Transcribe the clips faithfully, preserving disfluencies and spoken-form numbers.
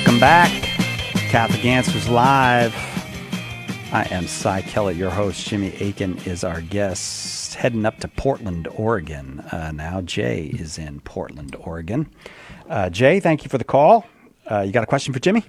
Welcome back. Catholic Answers Live. I am Cy Kellett, your host. Jimmy Akin is our guest. Heading up to Portland, Oregon. Uh, now Jay is in Portland, Oregon. Uh, Jay, thank you for the call. Uh, you got a question for Jimmy?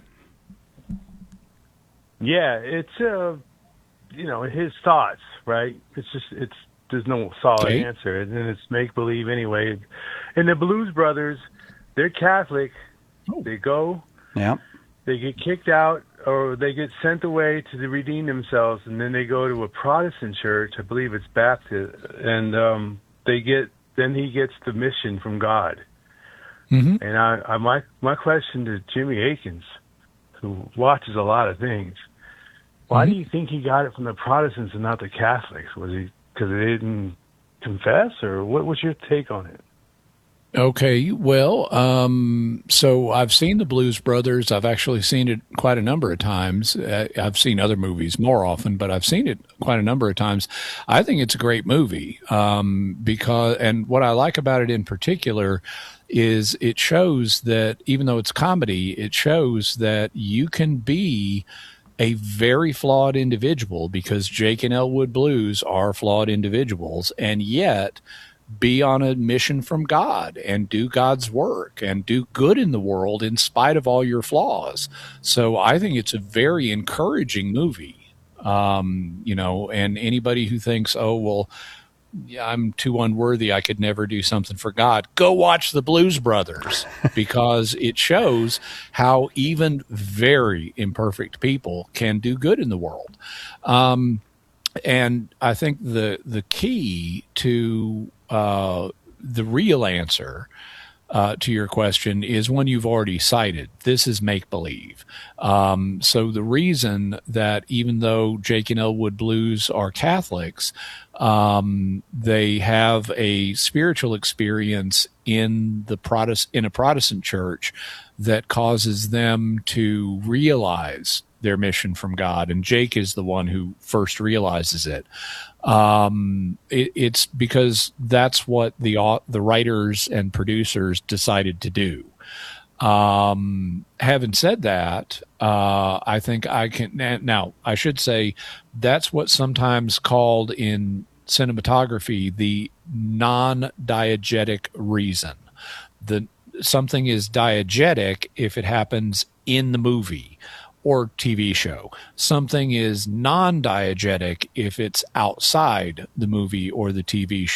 Yeah, it's uh, you know, his thoughts, right? It's just it's there's no solid Okay. answer, and then it's make believe anyway. And the Blues Brothers, they're Catholic. Oh. They go, Yeah. they get kicked out, or they get sent away to redeem themselves, and then they go to a Protestant church. I believe it's Baptist, and um, they get then he gets the mission from God. Mm-hmm. And I, I my my question to Jimmy Akins, who watches a lot of things, why Mm-hmm. do you think he got it from the Protestants and not the Catholics? Was he because they didn't confess, or what? What's your take on it? Okay, well, um, so I've seen the Blues Brothers. I've actually seen it quite a number of times. Uh, I've seen other movies more often, but I've seen it quite a number of times. I think it's a great movie um, because, and what I like about it in particular is it shows that even though it's comedy, it shows that you can be a very flawed individual, because Jake and Elwood Blues are flawed individuals, and yet be on a mission from God and do God's work and do good in the world in spite of all your flaws. So I think it's a very encouraging movie. Um, you know, and anybody who thinks, oh, well, yeah, I'm too unworthy, I could never do something for God, go watch the Blues Brothers, because it shows how even very imperfect people can do good in the world. Um, and I think the the key to uh, the real answer uh, to your question is one you've already cited. This is make-believe. Um, so the reason that even though Jake and Elwood Blues are Catholics, um, they have a spiritual experience in the Protest in a Protestant church that causes them to realize their mission from God. And Jake is the one who first realizes it. Um, it, it's because that's what the au- the writers and producers decided to do. Um, having said that, uh, I think I can now. I should say that's what's sometimes called in cinematography the non-diegetic reason. The something is diegetic if it happens in the movie or T V show. Something is non-diegetic if it's outside the movie or the T V show.